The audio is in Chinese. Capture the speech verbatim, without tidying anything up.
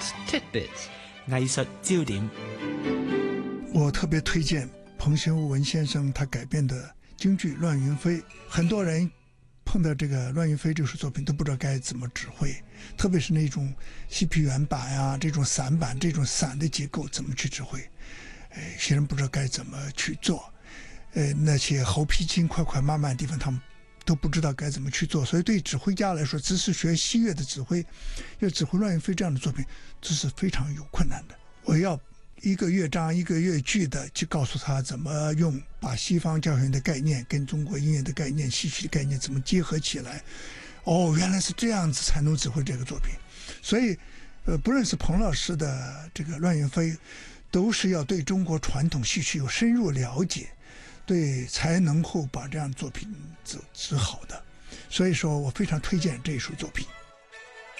Arts Tidbits 藝術焦點。 我特別推薦彭修文先生他改編的京劇《亂雲飛》，很多人碰到這個《亂雲飛》這首作品都不知道該怎麼指揮，特別是那種西皮原版啊，這種散板，這種散的結構怎麼去指揮？呃，有些人不知道該怎麼去做，呃，那些猴皮筋快快慢慢的地方，他們都不知道該怎麼去做，所以對指揮家來說，只是學西樂的指揮，要指揮《亂雲飛》這樣的作品，這是非常有困難的。我要一個樂章一個樂句的去告訴他怎麼用，把西方交響樂的概念跟中國音樂的概念、戲曲的概念怎麼結合起來。哦，原來是這樣子才能指揮這個作品。所以，呃，不論是彭老師的這個《亂雲飛》，都是要對中國傳統戲曲有深入了解，對才能夠把這樣作品指指好的。所以說我非常推薦這一首作品。